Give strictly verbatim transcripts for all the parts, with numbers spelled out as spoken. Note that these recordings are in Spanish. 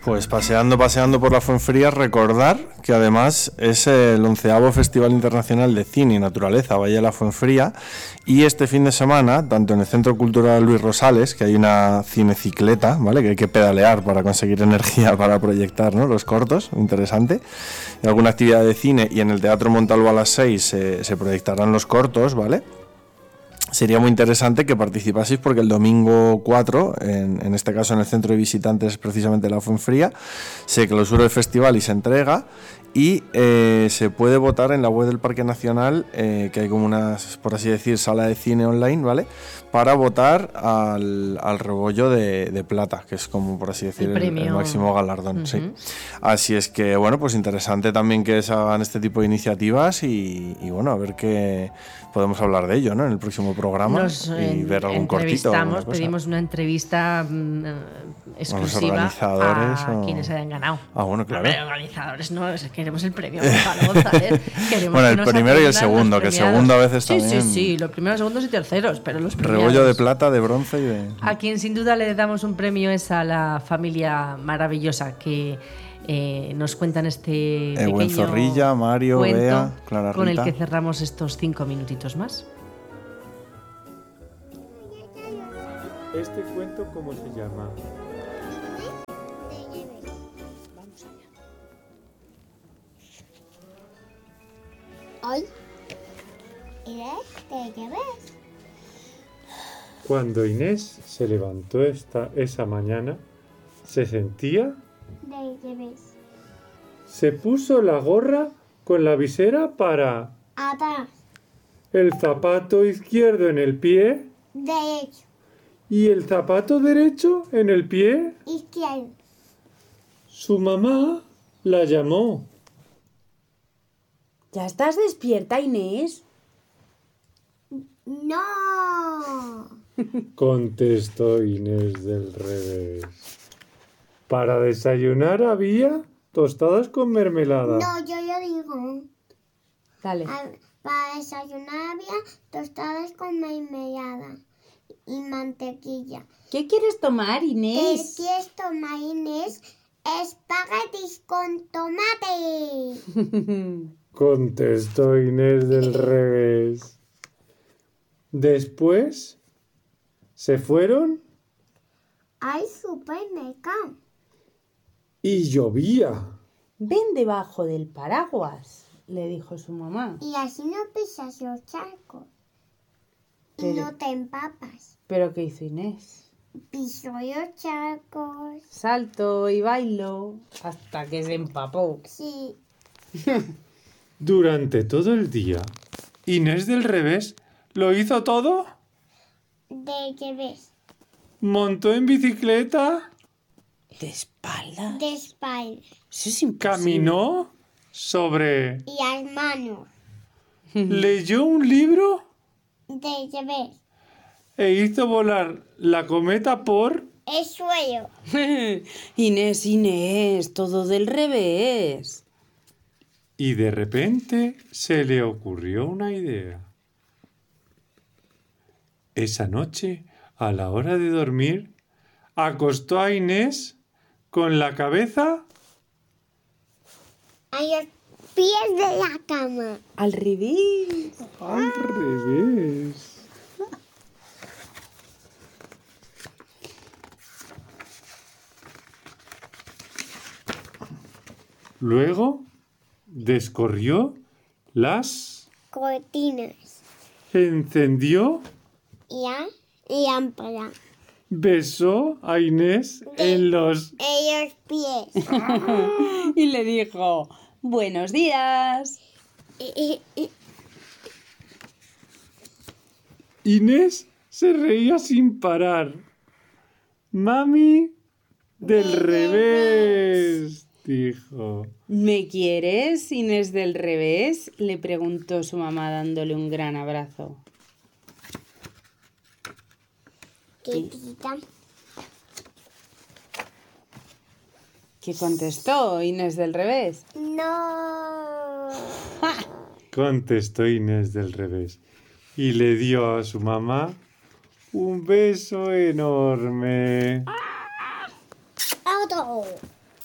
Pues paseando, paseando por la Fuenfría, recordar que además es el onceavo Festival Internacional de Cine y Naturaleza Valle de la Fuenfría, y este fin de semana, tanto en el Centro Cultural Luis Rosales, que hay una cinecicleta, ¿vale?, que hay que pedalear para conseguir energía para proyectar, ¿no?, los cortos, interesante, y alguna actividad de cine, y en el Teatro Montalvo a las seis eh, se proyectarán los cortos, ¿vale? Sería muy interesante que participaseis porque el domingo cuatro, en, en este caso en el centro de visitantes precisamente de la Fuenfría, se clausura el festival y se entrega, y eh, se puede votar en la web del Parque Nacional, eh, que hay como una, por así decir, sala de cine online, ¿vale?, para votar al, al Rebollo de, de Plata, que es como, por así decir, el, el, el máximo galardón. Uh-huh. Sí. Así es que, bueno, pues interesante también que se hagan este tipo de iniciativas y, y bueno, a ver qué podemos hablar de ello, ¿no?, en el próximo programa. Nos, y en, ver algún cortito. Pedimos una entrevista mm, exclusiva a o... quienes hayan ganado. Ah, bueno, claro. No, organizadores no, queremos el premio Gonzalo González. Bueno, el primero y el segundo, que el segundo a veces sí, también. Sí, sí, sí, los primeros, segundos y terceros, pero los primeros. Rebollo de plata, de bronce y de... A quien sin duda le damos un premio es a la familia maravillosa que eh, nos cuentan este eh, pequeño Buen Zorrilla, Mario, cuento Bea, Clara Rita, con el que cerramos estos cinco minutitos más. ¿Este cuento cómo se llama? Vamos allá. Hoy Inés te lleves. Cuando Inés se levantó esta, esa mañana, se sentía... De lleves. Se puso la gorra con la visera para... Atrás. El zapato izquierdo en el pie... Derecho. ¿Y el zapato derecho en el pie? Izquierdo. Su mamá la llamó. ¿Ya estás despierta, Inés? No. Contestó Inés del revés. Para desayunar había tostadas con mermelada. No, yo lo digo. Dale. A, para desayunar había tostadas con mermelada y mantequilla. ¿Qué quieres tomar, Inés? ¿Qué quieres tomar, Inés? Espaguetis con tomate. Contestó Inés del revés. Después se fueron al supermercado. Y llovía. Ven debajo del paraguas, le dijo su mamá. Y así no pisas los charcos. Pero, y no te empapas. ¿Pero qué hizo Inés? Pisó los charcos. Saltó y bailó hasta que se empapó. Sí. Durante todo el día, Inés del revés lo hizo todo. ¿De qué ves? Montó en bicicleta. ¿De espalda? De espalda. Eso es imposible. Caminó sobre... Y las manos. Leyó un libro. ¿De qué ves? E hizo volar la cometa por... el suelo. Inés, Inés, todo del revés. Y de repente se le ocurrió una idea. Esa noche, a la hora de dormir, acostó a Inés con la cabeza... a los pies de la cama. Al revés. Al revés. Luego descorrió las cortinas. Encendió y a lámpara. Besó a Inés de, en los... en los pies. Y le dijo, buenos días. Inés se reía sin parar. Mami del de revés, dijo. ¿Me quieres, Inés del revés?, le preguntó su mamá dándole un gran abrazo. ¿Qué, ¿Qué contestó Inés del revés? No. Contestó Inés del revés y le dio a su mamá un beso enorme. Otro.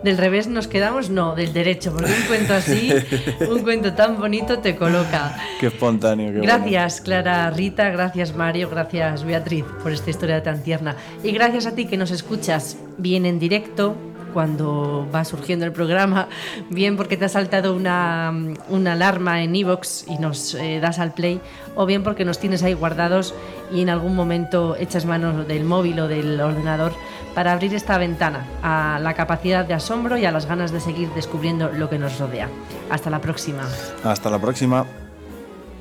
Del revés nos quedamos, no, del derecho, porque un cuento así, un cuento tan bonito te coloca. Qué espontáneo, qué Gracias, Clara, Rita, gracias, Mario, gracias, Beatriz, por esta historia tan tierna. Y gracias a ti que nos escuchas bien en directo, cuando va surgiendo el programa, bien porque te ha saltado una, una alarma en iVoox y nos eh, das al play, o bien porque nos tienes ahí guardados y en algún momento echas mano del móvil o del ordenador para abrir esta ventana a la capacidad de asombro y a las ganas de seguir descubriendo lo que nos rodea. Hasta la próxima. Hasta la próxima.